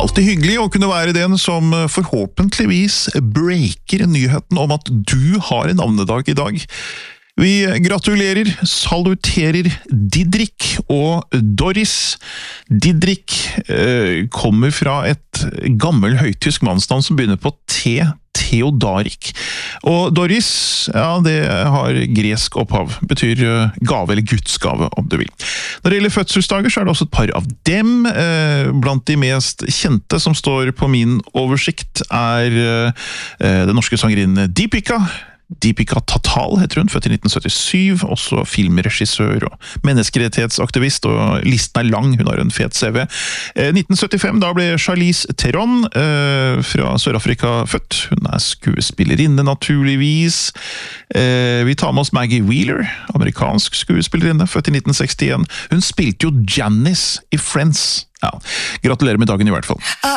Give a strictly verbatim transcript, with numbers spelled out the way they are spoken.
alltid hyggelig å kunne være den som forhåpentligvis breaker nyheten om at du har en navnedag i dag. Vi gratulerer, saluterer Didrik og Doris. Didrik eh, kommer fra et gammel høytysk mannsnavn som begynner på T, Theodarik. Og Doris, ja, det har gresk opphav, betyr gave eller gudsgave, om du vil. Når det gjelder fødselsdager, så er det også et par av dem. Eh, blant de mest kjente som står på min oversikt er eh, den norske sangerinnen Deepika. Deepika Tatal heter hun, født i nitten syttisju, også filmregissør og menneskerettighetsaktivist, og listen er lang, hun har en fet C V. Eh, nitten syttifem, da ble Charlize Theron eh, fra Sør-Afrika født. Hun er skuespillerinne, naturligvis. Eh, vi tar med oss Maggie Wheeler, amerikansk skuespillerinne, født i nitten sekstien. Hun spilte jo Janice i Friends. Ja, gratulerer med dagen i hvert fall.